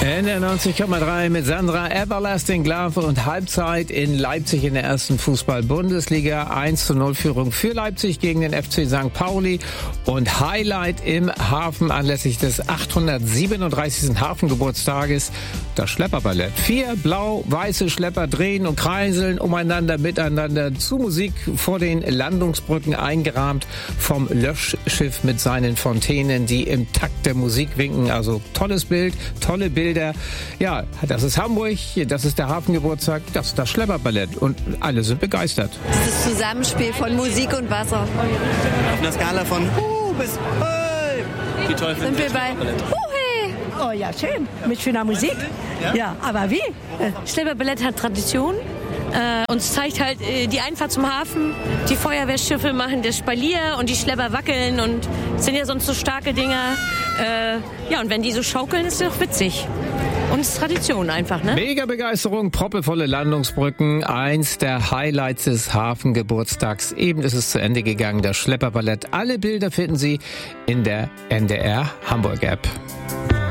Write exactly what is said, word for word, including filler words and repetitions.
N R neunzig Komma drei mit Sandra, Everlasting Love und Halbzeit in Leipzig in der ersten Fußball-Bundesliga. eins zu null Führung für Leipzig gegen den F C Sankt Pauli und Highlight im Hafen anlässlich des achthundertsiebenunddreißigsten Hafengeburtstages. Das Schlepperballett. Vier blau-weiße Schlepper drehen und kreiseln umeinander, miteinander zu Musik vor den Landungsbrücken eingerahmt vom Löschschiff mit seinen Fontänen, die im Takt der Musik winken. Also tolles Bild, tolle Bilder. Ja, das ist Hamburg, das ist der Hafengeburtstag, das ist das Schlepperballett und alle sind begeistert. Das ist das Zusammenspiel von Musik und Wasser. Auf einer Skala von Hu bis Hey. Wie toll sind wir bei Huhe. Oh ja, schön. Mit schöner Musik. Ja, ja, aber wie? Schlepperballett hat Tradition. Äh, uns zeigt halt äh, die Einfahrt zum Hafen. Die Feuerwehrschiffe machen das Spalier und die Schlepper wackeln und sind ja sonst so starke Dinger. Äh, ja, und wenn die so schaukeln, ist es doch witzig. Und es ist Tradition einfach, ne? Mega Begeisterung, proppevolle Landungsbrücken, eins der Highlights des Hafengeburtstags. Eben ist es zu Ende gegangen, das Schlepperballett. Alle Bilder finden Sie in der N D R Hamburg App.